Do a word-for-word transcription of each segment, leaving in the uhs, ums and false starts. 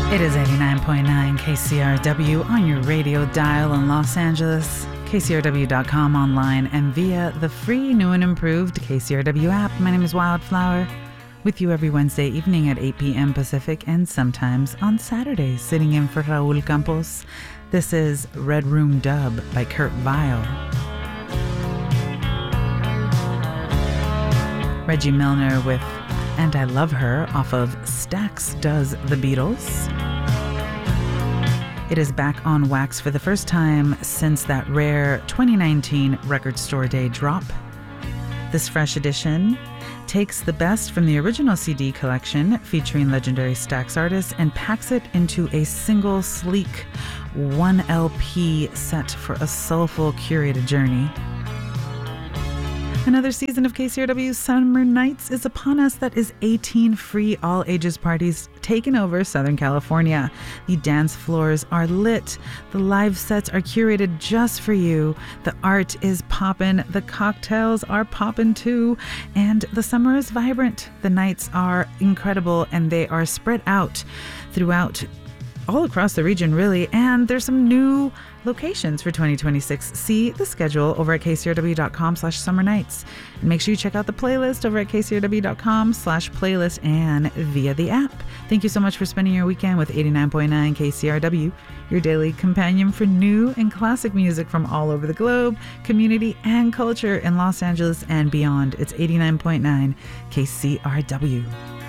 It is eighty-nine point nine K C R W on your radio dial in Los Angeles, K C R W dot com online, and via the free new and improved K C R W app. My name is Wildflower, with you every Wednesday evening at eight p.m. Pacific and sometimes on Saturdays, sitting in for Raul Campos. This is Red Room Dub by Kurt Vile. Reggie Milner with And I Love Her off of Stax Does the Beatles. It is back on wax for the first time since that rare twenty nineteen Record Store Day drop. This fresh edition takes the best from the original C D collection featuring legendary Stax artists and packs it into a single sleek one L P set for a soulful curated journey. Another season of K C R W's Summer Nights is upon us. That is eighteen free all-ages parties taking over Southern California. The dance floors are lit. The live sets are curated just for you. The art is poppin'. The cocktails are poppin' too. And the summer is vibrant. The nights are incredible, and they are spread out throughout all across the region, really. And there's some new locations for twenty twenty-six. See the schedule over at kcrw.com slash summer nights. And make sure you check out the playlist over at kcrw.com slash playlist and via the app. Thank you so much for spending your weekend with eighty-nine point nine K C R W, your daily companion for new and classic music from all over the globe, community, and culture in Los Angeles and beyond. It's eighty-nine point nine K C R W.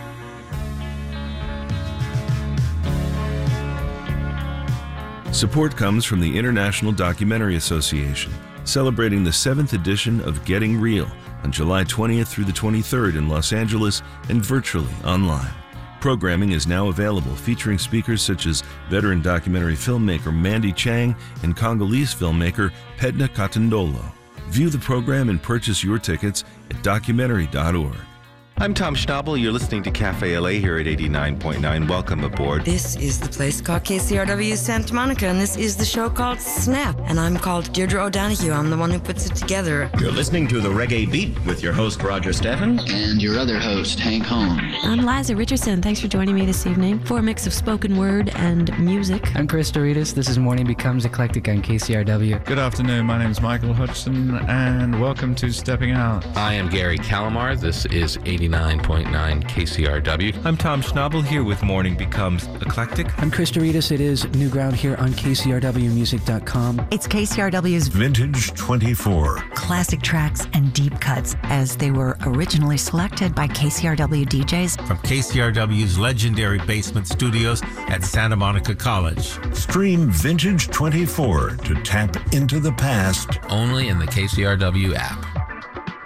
Support comes from the International Documentary Association, celebrating the seventh edition of Getting Real on July twentieth through the twenty-third in Los Angeles and virtually online. Programming is now available, featuring speakers such as veteran documentary filmmaker Mandy Chang and Congolese filmmaker Pedna Katandolo. View the program and purchase your tickets at documentary dot org. I'm Tom Schnabel. You're listening to Cafe L A here at eighty-nine point nine. Welcome aboard. This is the place called K C R W Santa Monica, and this is the show called Snap. And I'm called Deirdre O'Donoghue. I'm the one who puts it together. You're listening to The Reggae Beat with your host, Roger Steffens. And your other host, Hank Holmes. I'm Liza Richardson. Thanks for joining me this evening for a mix of spoken word and music. I'm Chris Doritas. This is Morning Becomes Eclectic on K C R W. Good afternoon. My name is Michael Hutchison, and welcome to Stepping Out. I am Gary Calamar. This is eighty-nine point nine K C R W. I'm Tom Schnabel here with Morning Becomes Eclectic. I'm Chris Doritas. It is New Ground here on K C R W music dot com. It's K C R W's Vintage twenty-four. Classic tracks and deep cuts as they were originally selected by K C R W D Js. From K C R W's legendary basement studios at Santa Monica College. Stream Vintage twenty-four to tap into the past. Only in the K C R W app.